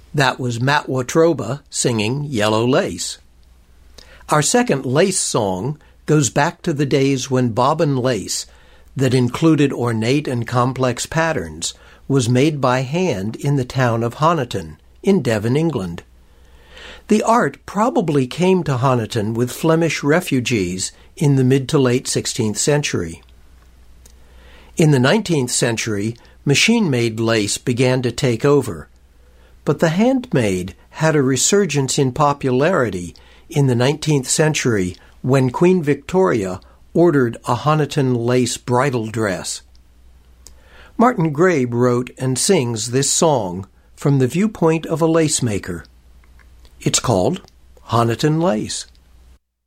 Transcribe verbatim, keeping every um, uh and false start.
That was Matt Watroba singing Yellow Lace. Our second lace song goes back to the days when bobbin lace, that included ornate and complex patterns, was made by hand in the town of Honiton, in Devon, England. The art probably came to Honiton with Flemish refugees in the mid to late sixteenth century. In the nineteenth century, machine-made lace began to take over, but the handmade had a resurgence in popularity in the nineteenth century when Queen Victoria ordered a Honiton lace bridal dress. Martin Grabe wrote and sings this song from the viewpoint of a lace maker. It's called Honiton Lace.